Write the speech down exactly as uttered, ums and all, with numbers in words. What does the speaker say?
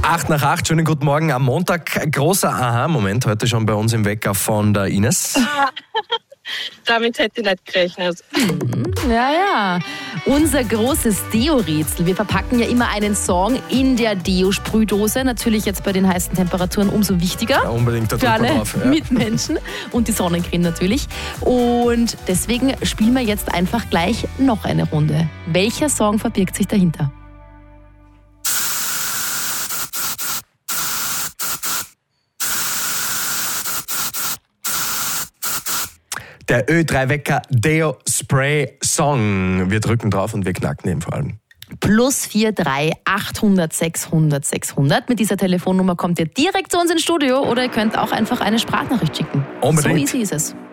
Acht nach acht, schönen guten Morgen am Montag. Großer Aha-Moment heute schon bei uns im Wecker von der Ines. Damit hätte ich nicht gerechnet. Ja, ja. Unser großes Deo-Rätsel. Wir verpacken ja immer einen Song in der Deo-Sprühdose. Natürlich jetzt bei den heißen Temperaturen umso wichtiger. Ja, unbedingt, da für drückt man alle drauf. Ja. Mitmenschen und die Sonnencreme natürlich. Und deswegen spielen wir jetzt einfach gleich noch eine Runde. Welcher Song verbirgt sich dahinter? Der Ö drei Wecker Deo Spray Song. Wir drücken drauf und wir knacken ihn vor allem. Plus vier drei achthundert sechshundert sechshundert. Mit dieser Telefonnummer kommt ihr direkt zu uns ins Studio oder ihr könnt auch einfach eine Sprachnachricht schicken. Unbedingt. So easy ist es.